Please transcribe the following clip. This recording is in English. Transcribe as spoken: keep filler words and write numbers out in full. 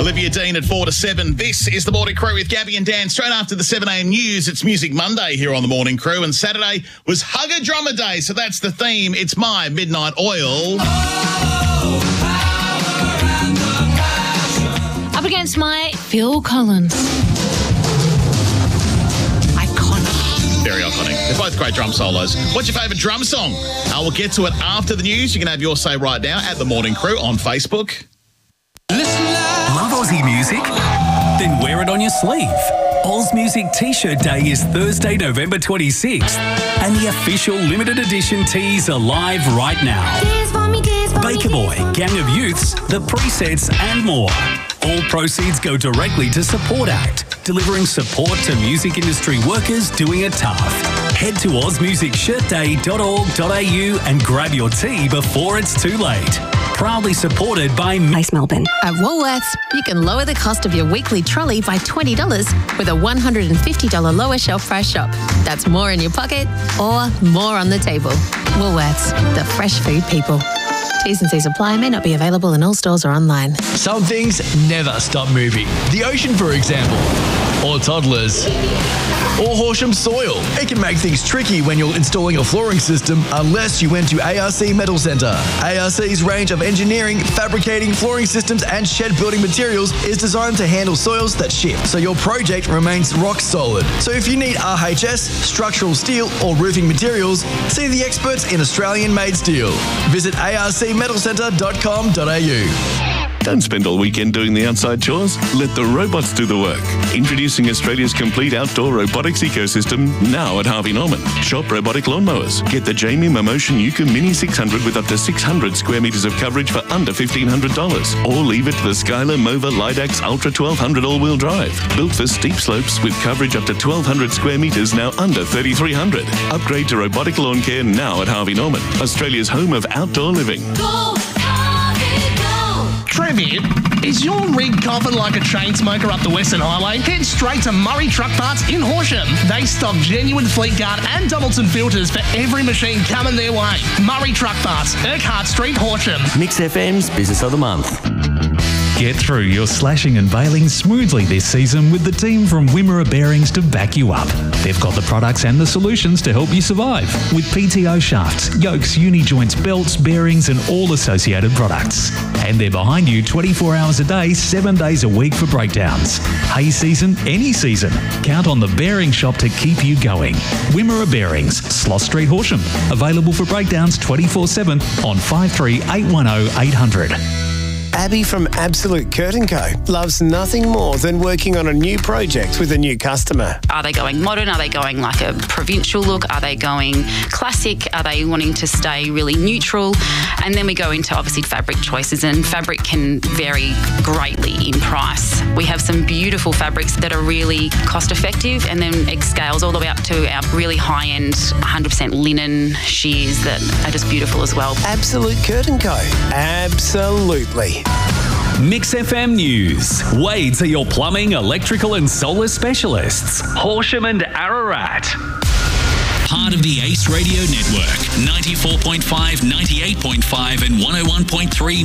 Olivia Dean at four to seven. This is the Morning Crew with Gabby and Dan. Straight after the seven a.m. news, it's Music Monday here on the Morning Crew. And Saturday was Hugger Drummer Day, so that's the theme. It's My Midnight Oil. Up against my Phil Collins. Iconic. Very iconic. They're both great drum solos. What's your favourite drum song? Uh, we'll get to it after the news. You can have your say right now at the Morning Crew on Facebook. Love Aussie music? Then wear it on your sleeve. Oz Music T-shirt Day is Thursday, November twenty-sixth, and the official limited edition tees are live right now. Baker Boy, Gang of Youths, The Presets and more. All proceeds go directly to Support Act, delivering support to music industry workers doing it tough. Head to oz music shirt day dot org dot a u and grab your tee before it's too late. Proudly supported by Nice Melbourne. At Woolworths, you can lower the cost of your weekly trolley by twenty dollars with a one hundred fifty dollars lower shelf price shop. That's more in your pocket or more on the table. Woolworths, the fresh food people. T's and C's apply, may not be available in all stores or online. Some things never stop moving. The ocean, for example. Or toddlers. Or Horsham soil. It can make things tricky when you're installing a flooring system unless you went to A R C Metal Centre. A R C's range of engineering, fabricating, flooring systems and shed building materials is designed to handle soils that shift, so your project remains rock solid. So if you need R H S, structural steel or roofing materials, see the experts in Australian-made steel. Visit a r c metal centre dot com dot a u. Don't spend all weekend doing the outside chores. Let the robots do the work. Introducing Australia's complete outdoor robotics ecosystem now at Harvey Norman. Shop robotic lawnmowers. Get the Jamie Momotion Yuka Mini six hundred with up to six hundred square metres of coverage for under fifteen hundred dollars. Or leave it to the Skylar Mova Lidax Ultra twelve hundred all-wheel drive. Built for steep slopes with coverage up to twelve hundred square metres, now under thirty-three hundred. Upgrade to robotic lawn care now at Harvey Norman. Australia's home of outdoor living. Go, Harvey, go! Trivia, is your rig coughing like a chain smoker up the Western Highway? Head straight to Murray Truck Parts in Horsham. They stock genuine Fleet Guard and Doubleton filters for every machine coming their way. Murray Truck Parts, Urquhart Street, Horsham. Mix F M's Business of the Month. Get through your slashing and bailing smoothly this season with the team from Wimmera Bearings to back you up. They've got the products and the solutions to help you survive with P T O shafts, yokes, uni joints, belts, bearings and all associated products. And they're behind you twenty-four hours a day, seven days a week for breakdowns. Hay season, any season. Count on the Bearing Shop to keep you going. Wimmera Bearings, Sloss Street, Horsham. Available for breakdowns twenty-four seven on five three eight one zero eight hundred. Abby from Absolute Curtain Co. loves nothing more than working on a new project with a new customer. Are they going modern? Are they going like a provincial look? Are they going classic? Are they wanting to stay really neutral? And then we go into obviously fabric choices, and fabric can vary greatly in price. We have some beautiful fabrics that are really cost effective, and then it scales all the way up to our really high end one hundred percent linen shears that are just beautiful as well. Absolute Curtain Co. Absolutely. Mix F M News. Wades are your plumbing, electrical and solar specialists. Horsham and Ararat. Part of the Ace Radio Network. ninety-four point five, ninety-eight point five and one oh one point three